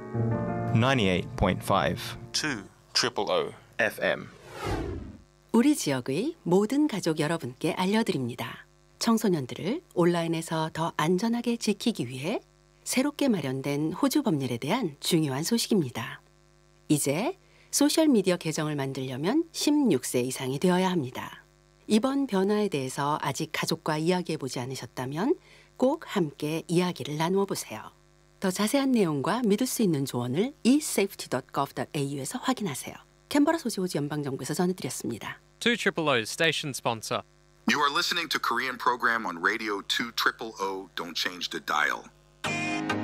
98.5 2 FM. 우리 지역의 모든 가족 여러분께 알려드립니다. 청소년들을 온라인에서 더 안전하게 지키기 위해 새롭게 마련된 호주 법률에 대한 중요한 소식입니다. 이제 소셜미디어 계정을 만들려면 16세 이상이 되어야 합니다. 이번 변화에 대해서 아직 가족과 이야기해보지 않으셨다면 꼭 함께 이야기를 나누어 보세요. 더 자세한 내용과 믿을 수 있는 조언을 esafety.gov.au에서 확인하세요. 캔버라 소지 호주 연방정부에서 전해드렸습니다. 200 station sponsor. You are listening to Korean program on Radio 200. Don't change the dial.